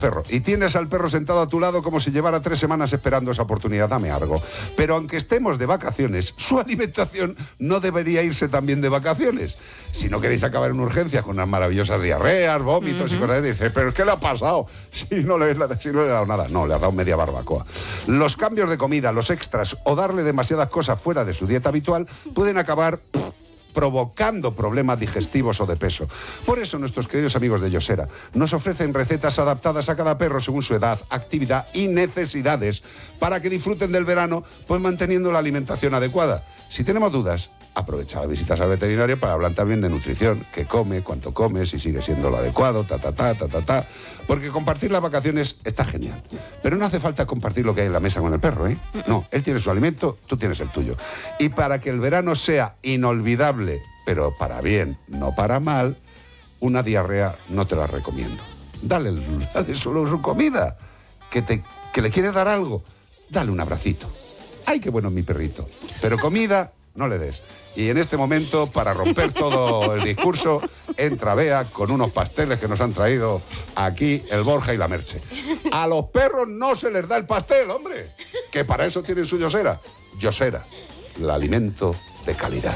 perro. Y tienes al perro sentado a tu lado como si llevara 3 semanas esperando esa oportunidad. Dame algo. Pero aunque estemos de vacaciones, su alimentación no debería irse también de vacaciones. Si no queréis acabar en urgencias con unas maravillosas diarreas, vómitos y cosas así, dices, ¿pero qué le ha pasado? Si no le he dado nada. No, le ha dado media barbacoa. Los cambios de comida, los extras o darle demasiadas cosas fuera de su dieta habitual pueden acabar provocando problemas digestivos o de peso. Por eso nuestros queridos amigos de Yosera nos ofrecen recetas adaptadas a cada perro según su edad, actividad y necesidades para que disfruten del verano, pues manteniendo la alimentación adecuada. Si tenemos dudas, aprovecha las visitas al veterinario para hablar también de nutrición, qué come, cuánto come, si sigue siendo lo adecuado, porque compartir las vacaciones está genial. Pero no hace falta compartir lo que hay en la mesa con el perro, ¿eh? No, él tiene su alimento, tú tienes el tuyo. Y para que el verano sea inolvidable, pero para bien, no para mal, una diarrea no te la recomiendo. Dale solo su comida, que le quieres dar algo, dale un abracito. ¡Ay, qué bueno es mi perrito! Pero comida no le des. Y en este momento, para romper todo el discurso, entra Bea con unos pasteles que nos han traído aquí el Borja y la Merche. A los perros no se les da el pastel, hombre, que para eso tienen su Yosera. Yosera, el alimento de calidad.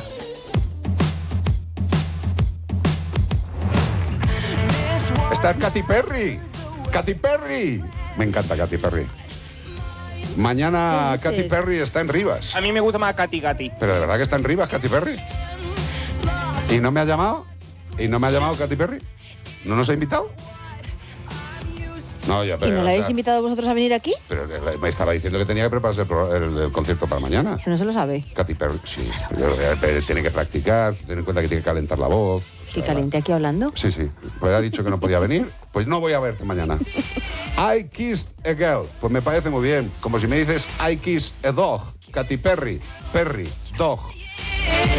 Está Katy Perry. Katy Perry. Me encanta Katy Perry. Mañana Katy Perry está en Rivas. A mí me gusta más Katy Gatti. Pero de verdad que está en Rivas Katy Perry. ¿Y no me ha llamado? Katy Perry? ¿No nos ha invitado? No, ya, pero, ¿Y no la habéis invitado vosotros a venir aquí? Pero me estaba diciendo que tenía que prepararse el concierto para mañana. Que no se lo sabe. Katy Perry, sí. Pero tiene que practicar, ten en cuenta que tiene que calentar la voz. ¿Que caliente aquí hablando? Sí. Pues ha dicho que no podía venir. Pues no voy a verte mañana. I kissed a girl. Pues me parece muy bien. Como si me dices I kissed a dog. Katy Perry. Perry. Dog.